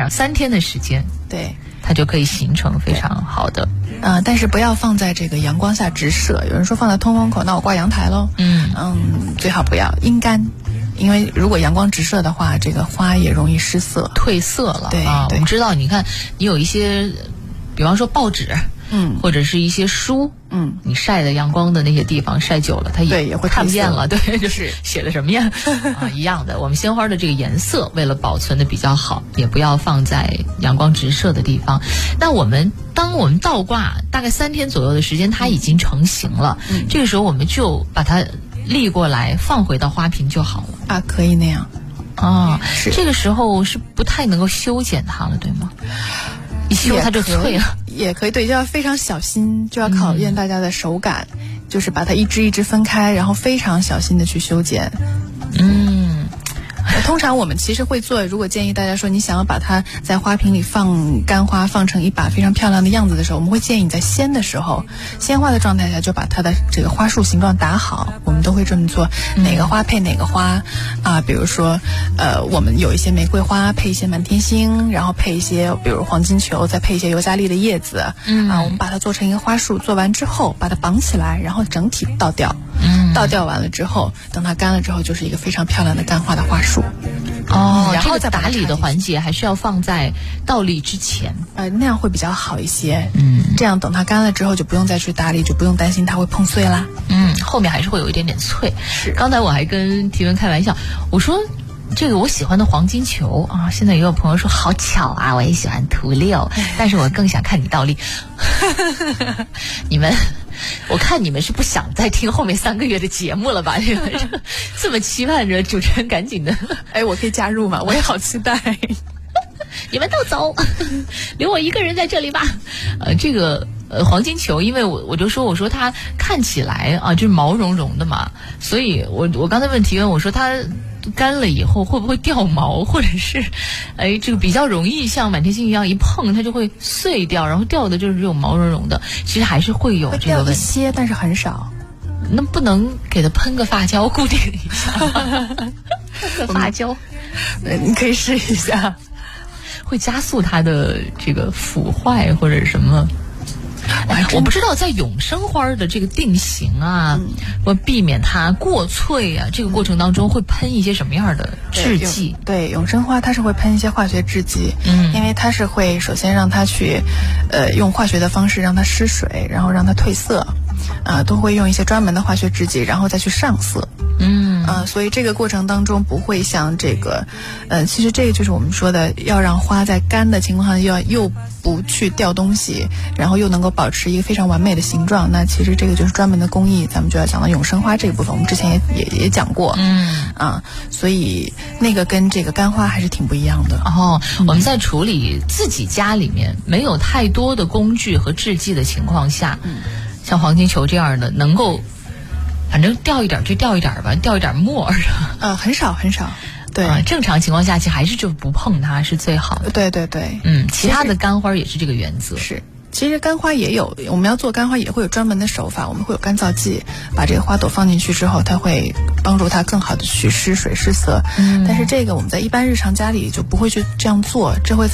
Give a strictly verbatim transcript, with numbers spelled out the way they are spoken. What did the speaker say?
上三天的时间， 对， 它就可以形成非常好的。 呃，但是不要放在这个阳光下直射。有人说放在通风口，那我挂阳台喽。 嗯嗯，最好不要，阴干。因为如果阳光直射的话，这个花也容易失色、 褪色了。 对啊， 对我们知道，你看，你有一些，比方说报纸， 嗯， 或者是一些书， 嗯， 你晒的阳光的那些地方晒久了，它也对也会看不见了。对， 就是写的什么呀？啊，一样的。我们鲜花的这个颜色，为了保存的比较好，也不要放在阳光直射的地方。那我们当我们倒挂大概三天左右的时间，它已经成型了， 嗯、 这个时候我们就把它立过来，放回到花瓶就好了。 啊，可以那样。 啊，这个时候是不太能够修剪它了，对吗？一修它就脆了。 也可以，对，就要非常小心，就要考验大家的手感，嗯、就是把它一支一支分开，然后非常小心的去修剪。 嗯， 通常我们其实会做，如果建议大家说你想要把它在花瓶里放干花，放成一把非常漂亮的样子的时候，我们会建议你在鲜的时候，鲜花的状态下就把它的这个花束形状打好。我们都会这么做，哪个花配哪个花啊？比如说，呃，我们有一些玫瑰花配一些满天星，然后配一些比如黄金球，再配一些尤加利的叶子， 嗯啊，我们把它做成一个花束，做完之后把它绑起来，然后整体倒掉。 嗯， 倒掉完了之后，等它干了之后，就是一个非常漂亮的干花的花束。 哦， 然后再打理的环节还是要放在倒立之前， 呃，那样会比较好一些。 嗯， 这样等它干了之后就不用再去打理，就不用担心它会碰碎啦。 嗯，后面还是会有一点点脆。 是， 刚才我还跟提文开玩笑，我说这个我喜欢的黄金球啊，现在也有朋友说好巧啊，我也喜欢涂六，但是我更想看你倒立。你们。我看你们是不想再听后面三个月的节目了吧？这个这么期盼着主持人赶紧的， 哎，我可以加入吗？我也好期待。 你们都走，留我一个人在这里吧。呃，这个呃黄金球，因为我我就说我说它看起来啊就是毛茸茸的嘛，所以我我刚才问提问我说它干了以后会不会掉毛，或者是哎这个比较容易像满天星一样一碰它就会碎掉，然后掉的就是这种毛茸茸的，其实还是会有这个问题， 一些但是很少。 那不能给它喷个发胶固定一下吗？喷个发胶， 你可以试一下， 会加速它的这个腐坏或者什么。哎，我不知道在永生花的这个定型啊，或、嗯、避免它过脆啊，这个过程当中会喷一些什么样的制剂？ 对，永生花它是会喷一些化学制剂， 嗯， 因为它是会首先让它去，呃，用化学的方式让它失水，然后让它褪色，啊、呃，都会用一些专门的化学制剂，然后再去上色。 嗯啊、呃，所以这个过程当中不会像这个，呃，其实这个就是我们说的，要让花在干的情况下要又不去掉东西，然后又能够保持一个非常完美的形状。那其实这个就是专门的工艺，咱们就要讲到永生花这一部分，我们之前也也也讲过， 嗯啊，所以那个跟这个干花还是挺不一样的。 哦，我们在处理自己家里面没有太多的工具和制剂的情况下，嗯，像黄金球这样的能够。反正掉一点就掉一点吧，掉一点沫儿。 呃，很少很少。对、 啊，正常情况下其实还是就不碰它是最好的。 对对对， 嗯，其他的干花也是这个原则。 是，其实干花也有，我们要做干花也会有专门的手法，我们会有干燥剂，把这个花朵放进去之后，它会帮助它更好的去失水失色。 嗯， 但是这个我们在一般日常家里就不会去这样做，这会